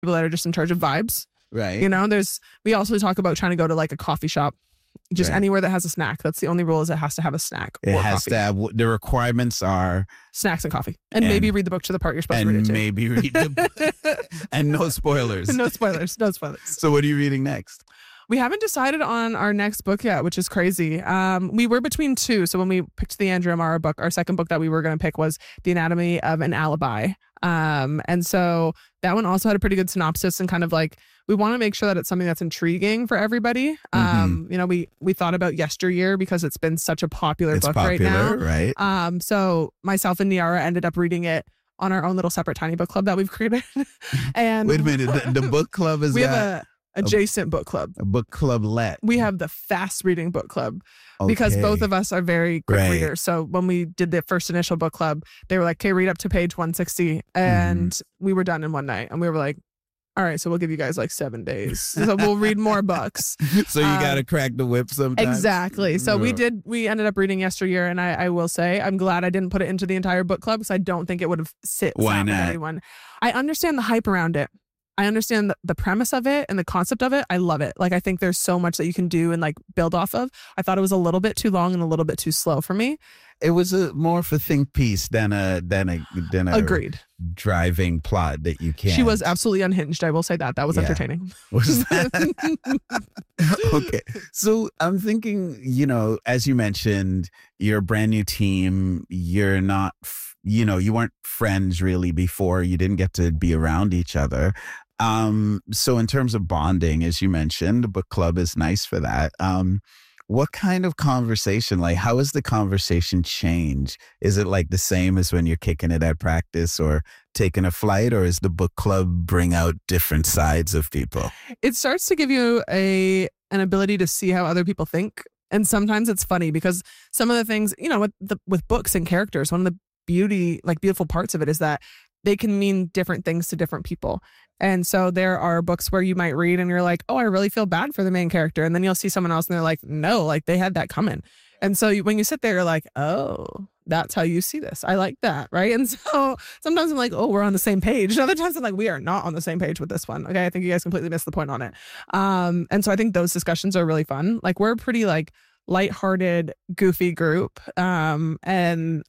people that are just in charge of vibes. Right. You know, we also talk about trying to go to like a coffee shop, just anywhere that has a snack. That's the only rule, is it has to have a snack. It or has coffee. to have, the requirements are Snacks and coffee. And maybe read the book to the part you're supposed to read it to. And maybe read the book. And no spoilers. No spoilers. No spoilers. So what are you reading next? We haven't decided on our next book yet, which is crazy. We were between two. So when we picked the Andrea Amaro book, our second book that we were going to pick was The Anatomy of an Alibi. And so that one also had a pretty good synopsis, and kind of like, we want to make sure that it's something that's intriguing for everybody. You know, we thought about Yesteryear because it's been such a popular book right now. Right. So myself and Niara ended up reading it on our own little separate tiny book club that we've created. And wait a minute, the book club is we have a adjacent book club. A book club We have the fast reading book club because both of us are very quick readers. So when we did the first initial book club, they were like, okay, read up to page 160. And we were done in one night. And we were like, all right, so we'll give you guys like 7 days. So we'll read more books. So you got to crack the whip sometimes. Exactly. So we ended up reading Yesteryear. And I will say, I'm glad I didn't put it into the entire book club because I don't think it would have sat with anyone. I understand the hype around it. I understand the premise of it and the concept of it. I love it. Like, I think there's so much that you can do and like build off of. I thought it was a little bit too long and a little bit too slow for me. It was more of a think piece than a Agreed. Driving plot that you can't. She was absolutely unhinged. I will say that. That was entertaining. Was that? Okay. So I'm thinking, you know, as you mentioned, you're a brand new team. You're not, you know, you weren't friends really before. You didn't get to be around each other. So in terms of bonding, as you mentioned, the book club is nice for that. What kind of conversation, like how has the conversation changed? Is it like the same as when you're kicking it at practice or taking a flight, or is the book club bring out different sides of people? It starts to give you an ability to see how other people think. And sometimes it's funny because some of the things, you know, with books and characters, one of the beautiful parts of it is that they can mean different things to different people. And so there are books where you might read and you're like, oh, I really feel bad for the main character. And then you'll see someone else and they're like, no, like they had that coming. And so when you sit there, you're like, oh, that's how you see this. I like that. Right. And so sometimes I'm like, oh, we're on the same page. And other times I'm like, we are not on the same page with this one. Okay. I think you guys completely missed the point on it. And so I think those discussions are really fun. Like, we're a pretty like lighthearted, goofy group. And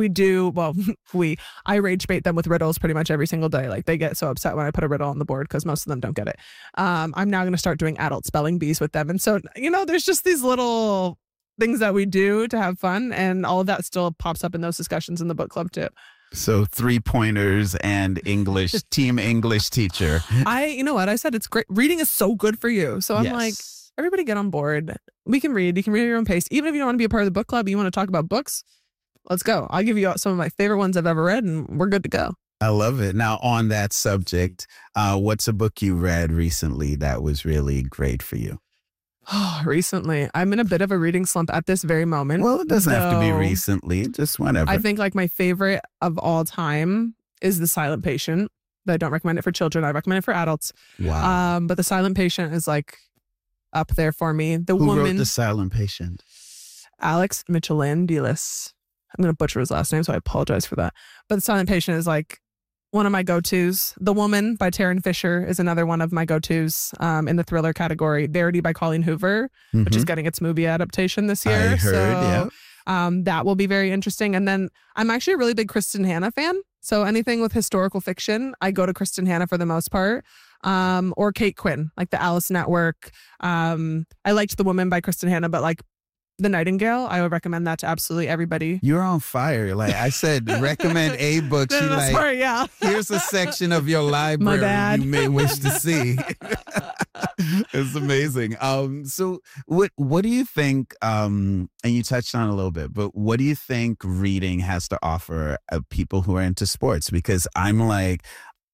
I rage bait them with riddles pretty much every single day. Like, they get so upset when I put a riddle on the board because most of them don't get it. I'm now going to start doing adult spelling bees with them. And so, you know, there's just these little things that we do to have fun. And all of that still pops up in those discussions in the book club too. So 3-pointers and English, team English teacher. You know what? I said it's great. Reading is so good for you. So I'm like, everybody get on board. We can read. You can read at your own pace. Even if you don't want to be a part of the book club, you want to talk about books, let's go. I'll give you some of my favorite ones I've ever read and we're good to go. I love it. Now, on that subject, what's a book you read recently that was really great for you? Oh, recently. I'm in a bit of a reading slump at this very moment. Well, it doesn't have to be recently, just whenever. I think like my favorite of all time is The Silent Patient. I don't recommend it for children. I recommend it for adults. Wow. But The Silent Patient is like up there for me. Who wrote The Silent Patient? Alex Michelangelis. I'm going to butcher his last name, so I apologize for that. But The Silent Patient is like one of my go-tos. The Woman by Taryn Fisher is another one of my go-tos in the thriller category. Verity by Colleen Hoover, which is getting its movie adaptation this year. I heard, that will be very interesting. And then I'm actually a really big Kristen Hanna fan. So anything with historical fiction, I go to Kristen Hanna for the most part. Or Kate Quinn, like the Alice Network. I liked The Woman by Kristen Hanna, but like The Nightingale, I would recommend that to absolutely everybody. You're on fire. Like I said, recommend a book. She like, sorry, yeah. Here's a section of your library you may wish to see. It's amazing. So what do you think, and you touched on it a little bit, but what do you think reading has to offer people who are into sports? Because I'm like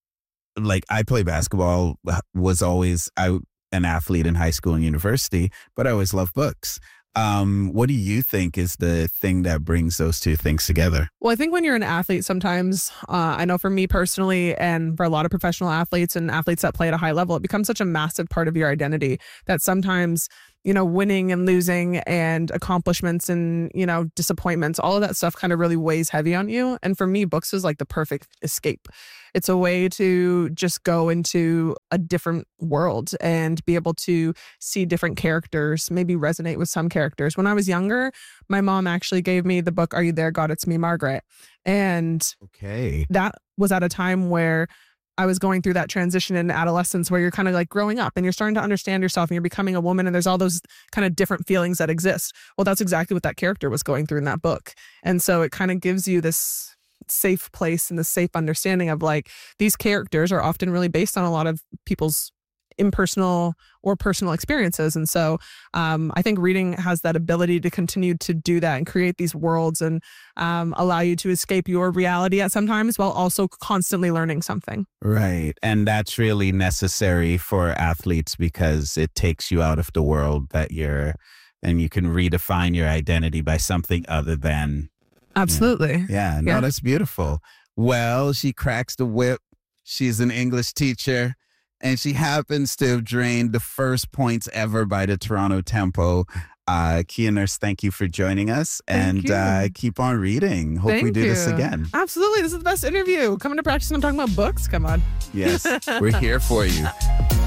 I play basketball, was always an athlete in high school and university, but I always loved books. What do you think is the thing that brings those two things together? Well, I think when you're an athlete, sometimes, I know for me personally and for a lot of professional athletes and athletes that play at a high level, it becomes such a massive part of your identity that sometimes winning and losing and accomplishments and, disappointments, all of that stuff kind of really weighs heavy on you. And for me, books is like the perfect escape. It's a way to just go into a different world and be able to see different characters, maybe resonate with some characters. When I was younger, my mom actually gave me the book, Are You There, God? It's Me, Margaret. And that was at a time where I was going through that transition in adolescence where you're kind of like growing up and you're starting to understand yourself and you're becoming a woman and there's all those kind of different feelings that exist. Well, that's exactly what that character was going through in that book. And so it kind of gives you this safe place and the safe understanding of like these characters are often really based on a lot of people's impersonal or personal experiences. And so I think reading has that ability to continue to do that and create these worlds and allow you to escape your reality at sometimes while also constantly learning something. Right. And that's really necessary for athletes because it takes you out of the world that and you can redefine your identity by something other than. Absolutely. Yeah. No, that's beautiful. Well, she cracks the whip. She's an English teacher. And she happens to have drained the first points ever by the Toronto Tempo. Kia Nurse, thank you for joining us. Thank and keep on reading. Hope we do this again. Absolutely. This is the best interview. Coming to practice and I'm talking about books. Come on. Yes, we're here for you.